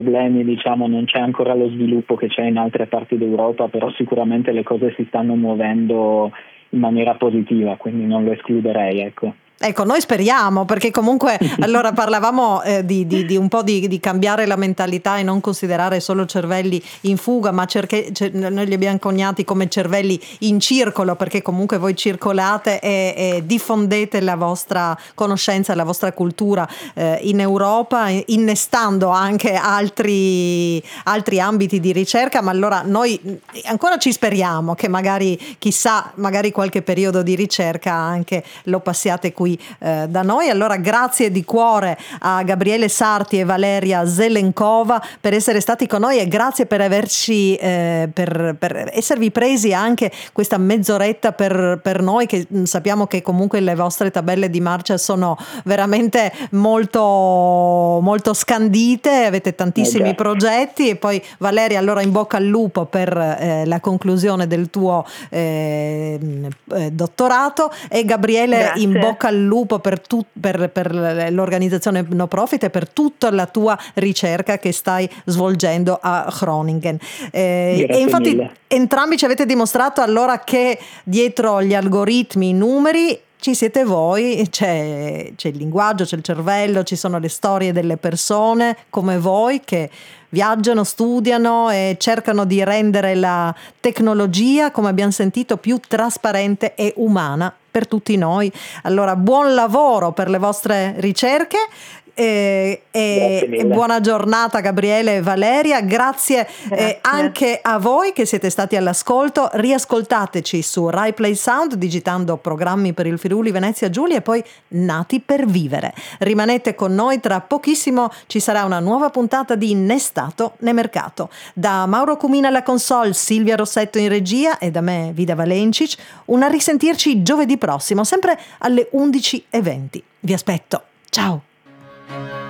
problemi, diciamo, non c'è ancora lo sviluppo che c'è in altre parti d'Europa, però sicuramente le cose si stanno muovendo in maniera positiva, quindi non lo escluderei, ecco. Ecco, noi speriamo, perché comunque allora parlavamo di un po' di cambiare la mentalità e non considerare solo cervelli in fuga, ma noi li abbiamo coniati come cervelli in circolo, perché comunque voi circolate e diffondete la vostra conoscenza, la vostra cultura in Europa, innestando anche altri ambiti di ricerca, ma allora noi ancora ci speriamo che magari, chissà, magari qualche periodo di ricerca anche lo passiate qui da noi. Allora grazie di cuore a Gabriele Sarti e Valeria Zelenkova per essere stati con noi, e grazie per averci per esservi presi anche questa mezz'oretta per noi, che sappiamo che comunque le vostre tabelle di marcia sono veramente molto molto scandite, avete tantissimi progetti. E poi Valeria, allora in bocca al lupo per la conclusione del tuo dottorato, e Gabriele Grazie. in bocca al lupo per l'organizzazione no profit e per tutta la tua ricerca che stai svolgendo a Groningen. E infatti mille. Entrambi ci avete dimostrato allora che dietro gli algoritmi, i numeri, ci siete voi, c'è il linguaggio, c'è il cervello, ci sono le storie delle persone come voi che viaggiano, studiano e cercano di rendere la tecnologia, come abbiamo sentito, più trasparente e umana per tutti noi. Allora, buon lavoro per le vostre ricerche. E buona giornata Gabriele e Valeria, grazie anche a voi che siete stati all'ascolto. Riascoltateci su Rai Play Sound digitando Programmi per il Friuli Venezia Giulia e poi Nati per Vivere. Rimanete con noi, tra pochissimo ci sarà una nuova puntata di Né Stato né Mercato. Da Mauro Cumina alla console, Silvia Rossetto in regia e da me Vida Valencic, a risentirci giovedì prossimo sempre alle 11:20. Vi aspetto, ciao.